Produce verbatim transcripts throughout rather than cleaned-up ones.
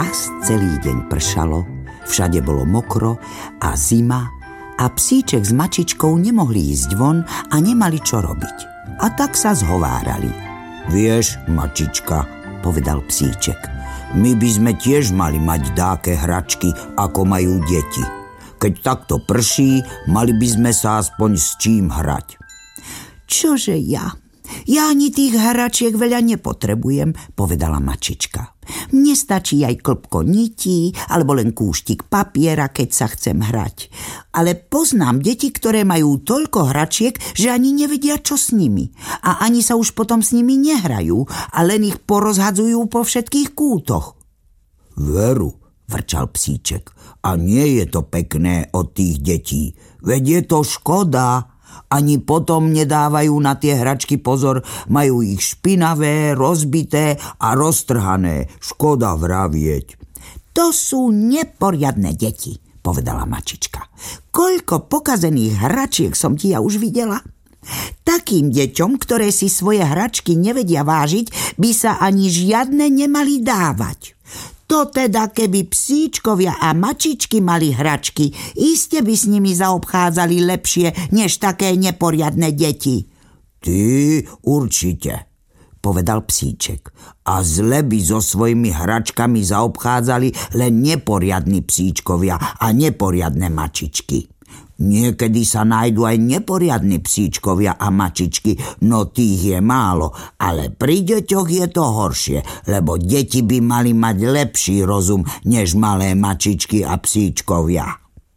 Raz celý deň pršalo, všade bolo mokro a zima a psíček s mačičkou nemohli ísť von a nemali čo robiť. A tak sa zhovárali. Vieš, mačička, povedal psíček, my by sme tiež mali mať dáke hračky, ako majú deti. Keď takto prší, mali by sme sa aspoň s čím hrať. Čože ja? Ja ani tých hračiek veľa nepotrebujem, povedala mačička. Mne stačí aj klpko nití, alebo len kúštik papiera, keď sa chcem hrať. Ale poznám deti, ktoré majú toľko hračiek, že ani nevedia, čo s nimi. A ani sa už potom s nimi nehrajú, a len ich porozhadzujú po všetkých kútoch. Veru, vrčal psíček, a nie je to pekné od tých detí. Veď je to škoda. Ani potom nedávajú na tie hračky pozor, majú ich špinavé, rozbité a roztrhané. Škoda vravieť. To sú neporiadne deti, povedala mačička. Koľko pokazených hračiek som ti ja už videla? Takým deťom, ktoré si svoje hračky nevedia vážiť, by sa ani žiadne nemali dávať. To teda, keby psíčkovia a mačičky mali hračky, iste by s nimi zaobchádzali lepšie, než také neporiadne deti. Ty určite, povedal psíček. A zle by so svojimi hračkami zaobchádzali len neporiadni psíčkovia a neporiadne mačičky. Niekedy sa nájdu aj neporiadni psíčkovia a mačičky, no tých je málo, ale pri deťoch je to horšie, lebo deti by mali mať lepší rozum, než malé mačičky a psíčkovia.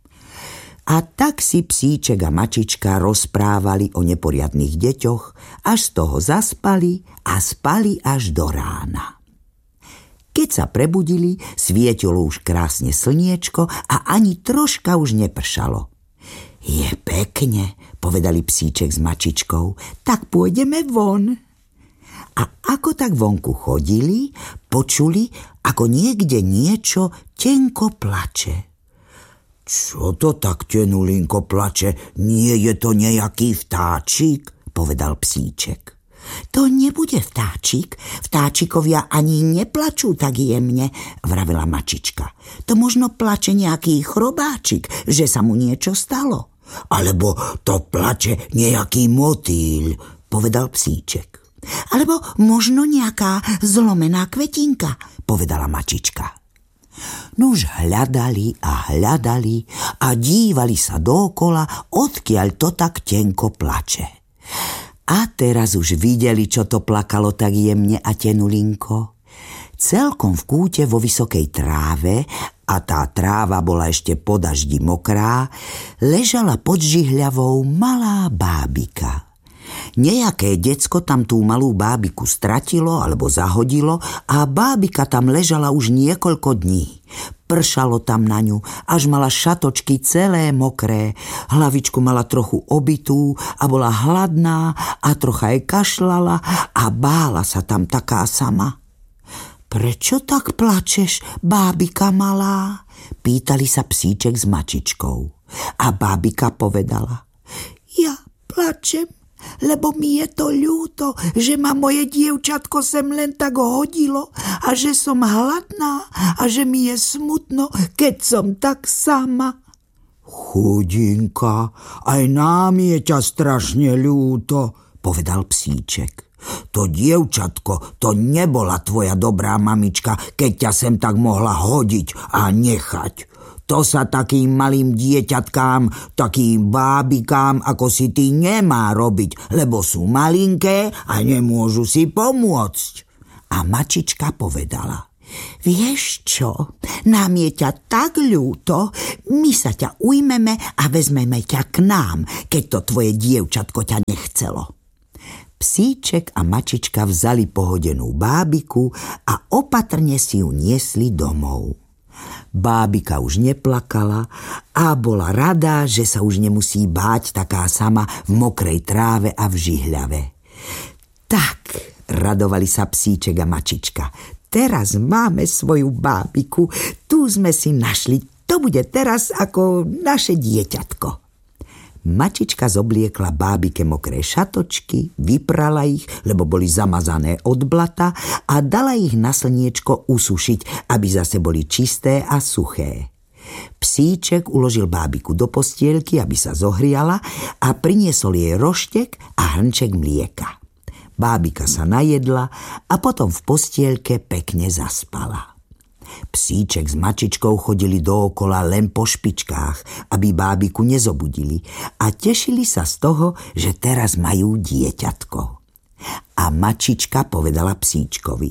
A tak si psíček a mačička rozprávali o neporiadnych deťoch, až z toho zaspali a spali až do rána. Keď sa prebudili, svietilo už krásne slniečko a ani troška už nepršalo. Je pekne, povedali psíček s mačičkou, tak pôjdeme von. A ako tak vonku chodili, počuli, ako niekde niečo tenko plače. Čo to tak tenulinko plače? Nie je to nejaký vtáčik, povedal psíček. To nebude vtáčik, vtáčikovia ani neplačú tak jemne, vravela mačička. To možno plače nejaký chrobáčik, že sa mu niečo stalo. Alebo to plače nejaký motýl, povedal psíček. Alebo možno nejaká zlomená kvetinka, povedala mačička. Nuž hľadali a hľadali a dívali sa dookola, odkiaľ to tak tenko plače. A teraz už videli, čo to plakalo tak jemne a tenulinko. Celkom v kúte vo vysokej tráve, a tá tráva bola ešte po daždi mokrá, ležala pod žihľavou malá bábika. Nejaké decko tam tú malú bábiku stratilo alebo zahodilo a bábika tam ležala už niekoľko dní. Pršalo tam na ňu, až mala šatočky celé mokré, hlavičku mala trochu obitú a bola hladná a trocha jej kašľala a bála sa tam taká sama. Prečo tak plačeš, bábika malá? Pýtali sa psíček s mačičkou. A bábika povedala, ja plačem, lebo mi je to ľúto, že ma moje dievčatko sem len tak hodilo a že som hladná a že mi je smutno, keď som tak sama. Chudinka, aj nám je ťa strašne ľúto, povedal psíček. To dievčatko, to nebola tvoja dobrá mamička, keď ťa sem tak mohla hodiť a nechať. To sa takým malým dieťatkám, takým bábikám, ako si ty, nemá robiť, lebo sú malinké a nemôžu si pomôcť. A mačička povedala, vieš čo, nám je ťa tak ľúto, my sa ťa ujmeme a vezmeme ťa k nám, keď to tvoje dievčatko ťa nechcelo. Psíček a mačička vzali pohodenú bábiku a opatrne si ju niesli domov. Bábika už neplakala a bola rada, že sa už nemusí báť taká sama v mokrej tráve a v žihľave. Tak, radovali sa psíček a mačička, teraz máme svoju bábiku, tu sme si našli, to bude teraz ako naše dieťatko. Mačička zobliekla bábike mokré šatočky, vyprala ich, lebo boli zamazané od blata a dala ich na slniečko usušiť, aby zase boli čisté a suché. Psíček uložil bábiku do postielky, aby sa zohriala a priniesol jej roštek a hrnček mlieka. Bábika sa najedla a potom v postielke pekne zaspala. Psíček s mačičkou chodili dookola len po špičkách, aby bábiku nezobudili a tešili sa z toho, že teraz majú dieťatko. A mačička povedala psíčkovi: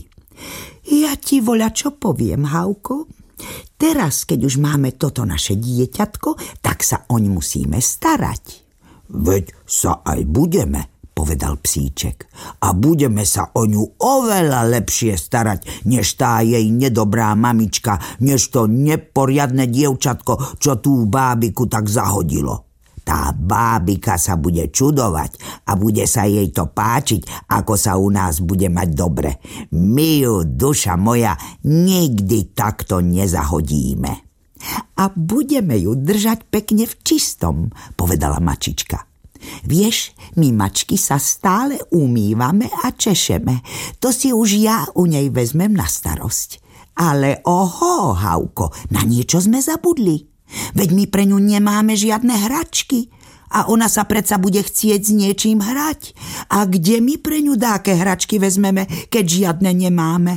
Ja ti voľačo poviem, Hauko. Teraz, keď už máme toto naše dieťatko, tak sa oň musíme starať. Veď sa aj budeme, povedal psíček. A budeme sa o ňu oveľa lepšie starať, než tá jej nedobrá mamička, než to neporiadne dievčatko, čo tú bábiku tak zahodilo. Tá bábika sa bude čudovať a bude sa jej to páčiť, ako sa u nás bude mať dobre. My ju, duša moja, nikdy takto nezahodíme. A budeme ju držať pekne v čistom, povedala mačička. Vieš, my mačky sa stále umývame a češeme. To si už ja u nej vezmem na starosť. Ale oho, Hauko, na niečo sme zabudli. Veď my pre ňu nemáme žiadne hračky. A ona sa predsa bude chcieť s niečím hrať. A kde my pre ňu dáke hračky vezmeme, keď žiadne nemáme?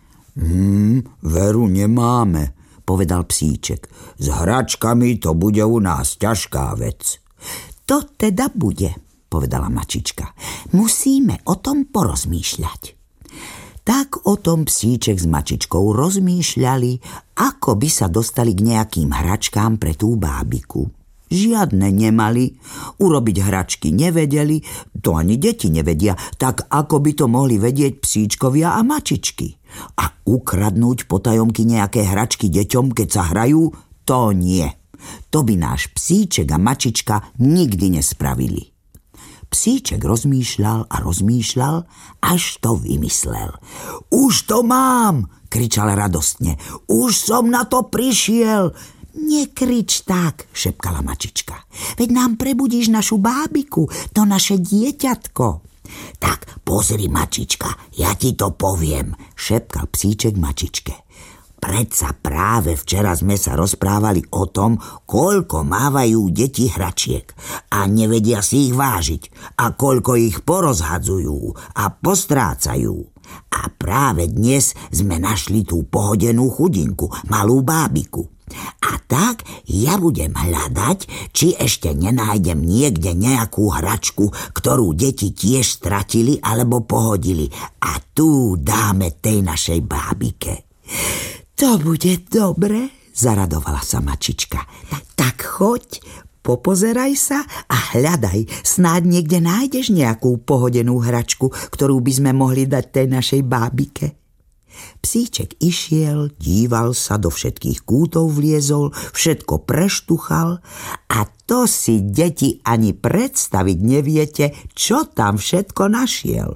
Hmm, veru nemáme, povedal psíček. S hračkami to bude u nás ťažká vec. To teda bude, povedala mačička. Musíme o tom porozmýšľať. Tak o tom psíček s mačičkou rozmýšľali, ako by sa dostali k nejakým hračkám pre tú bábiku. Žiadne nemali, urobiť hračky nevedeli, to ani deti nevedia, tak ako by to mohli vedieť psíčkovia a mačičky. A ukradnúť potajomky nejaké hračky deťom, keď sa hrajú, to nie. To by náš psíček a mačička nikdy nespravili. Psíček rozmýšľal a rozmýšľal, až to vymyslel. Už to mám, kričal radostne. Už som na to prišiel. Nekrič tak, šepkala mačička. Veď nám prebudíš našu bábiku, to naše dieťatko. Tak pozri, mačička, ja ti to poviem, šepkal psíček mačičke. Predsa práve včera sme sa rozprávali o tom, koľko mávajú deti hračiek a nevedia si ich vážiť a koľko ich porozhadzujú a postrácajú. A práve dnes sme našli tú pohodenú chudinku, malú bábiku. A tak ja budem hľadať, či ešte nenájdem niekde nejakú hračku, ktorú deti tiež stratili alebo pohodili. A tu dáme tej našej bábike. To bude dobre, zaradovala sa mačička. Tak choď, popozeraj sa a hľadaj. Snáď niekde nájdeš nejakú pohodenú hračku, ktorú by sme mohli dať tej našej bábike. Psíček išiel, díval sa, do všetkých kútov vliezol, všetko preštuchal a to si deti ani predstaviť neviete, čo tam všetko našiel.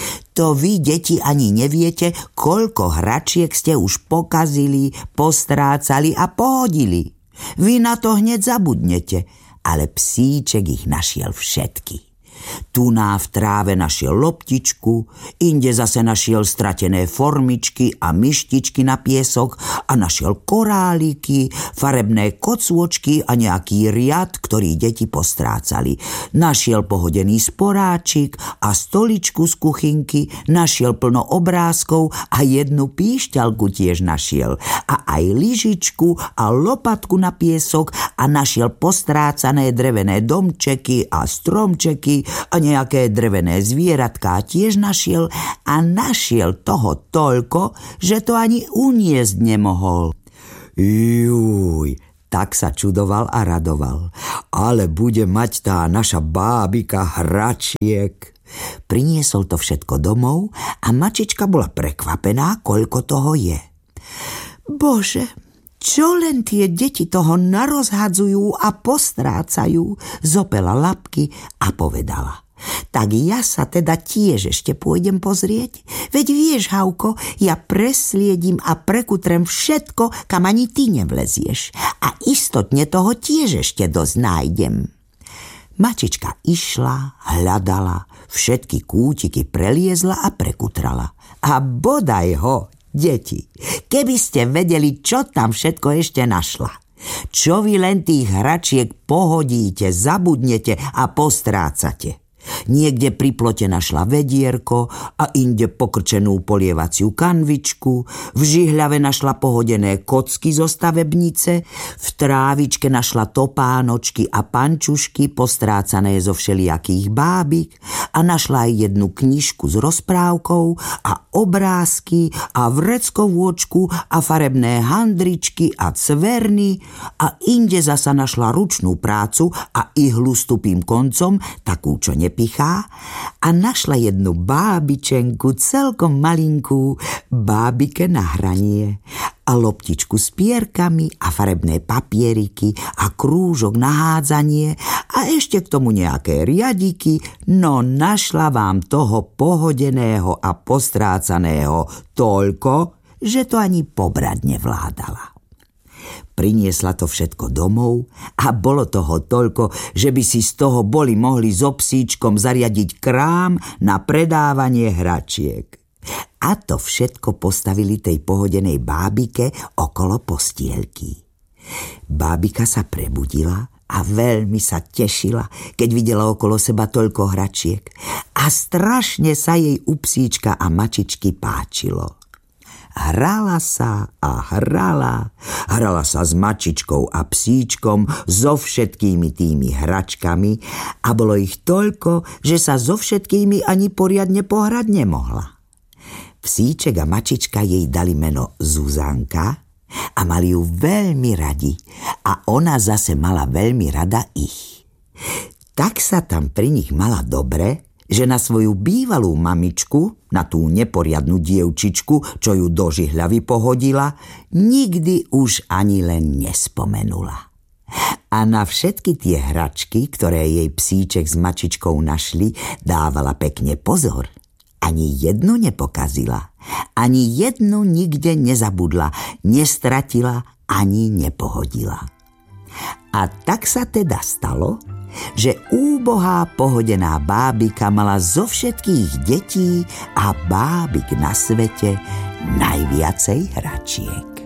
To vy, deti, ani neviete, koľko hračiek ste už pokazili, postrácali a pohodili. Vy na to hneď zabudnete, ale psíček ich našiel všetky. Tuná v tráve našiel loptičku, inde zase našiel stratené formičky a myštičky na piesok a našiel koráliky, farebné kocôčky a nejaký riad, ktorý deti postrácali. Našiel pohodený sporáčik a stoličku z kuchynky, našiel plno obrázkov a jednu píšťalku tiež našiel. A aj lyžičku a lopatku na piesok a našiel postrácané drevené domčeky a stromčeky a nejaké drevené zvieratká tiež našiel a našiel toho toľko, že to ani uniesť nemohol. Júj, tak sa čudoval a radoval. Ale bude mať tá naša bábika hračiek. Priniesol to všetko domov a mačička bola prekvapená, koľko toho je. Bože, čo len tie deti toho narozhadzujú a postrácajú, zopela labky a povedala. Tak ja sa teda tiež ešte pôjdem pozrieť. Veď vieš, Hauko, ja presliedím a prekutrem všetko, kam ani ty nevlezieš. A istotne toho tiež ešte dosť nájdem. Mačička išla, hľadala, všetky kútiky preliezla a prekutrala. A bodaj ho, deti, keby ste vedeli, čo tam všetko ešte našla. Čo vy len tých hračiek pohodíte, zabudnete a postrácate. Niekde pri plote našla vedierko a inde pokrčenú polievaciu kanvičku, v žihľave našla pohodené kocky zo stavebnice, v trávičke našla topánočky a pančušky postrácané zo všelijakých bábik a našla aj jednu knižku s rozprávkou a obrázky a vreckovôčku a farebné handričky a cverny a inde zasa našla ručnú prácu a ihlu s tupým koncom, takú, čo nepichá, a našla jednu bábičenku, celkom malinkú, bábike na hranie a loptičku s pierkami a farebné papieriky a krúžok na hádzanie a ešte k tomu nejaké riadiky, no našla vám toho pohodeného a postrácaného toľko, že to ani pobrať nevládala. Priniesla to všetko domov a bolo toho toľko, že by si z toho boli mohli so psíčkom zariadiť krám na predávanie hračiek. A to všetko postavili tej pohodenej bábike okolo postielky. Bábika sa prebudila a veľmi sa tešila, keď videla okolo seba toľko hračiek. A strašne sa jej u psíčka a mačičky páčilo. Hrala sa a hrala, hrala sa s mačičkou a psíčkom, so všetkými tými hračkami a bolo ich toľko, že sa so všetkými ani poriadne pohrať nemohla. Psíček a mačička jej dali meno Zuzanka a mali ju veľmi radi a ona zase mala veľmi rada ich. Tak sa tam pri nich mala dobre, že na svoju bývalú mamičku, na tú neporiadnu dievčičku, čo ju do žihľavy pohodila, nikdy už ani len nespomenula. A na všetky tie hračky, ktoré jej psíček s mačičkou našli, dávala pekne pozor. Ani jednu nepokazila, ani jednu nikde nezabudla, nestratila ani nepohodila. A tak sa teda stalo, že úbohá pohodená bábika mala zo všetkých detí a bábik na svete najviacej hračiek.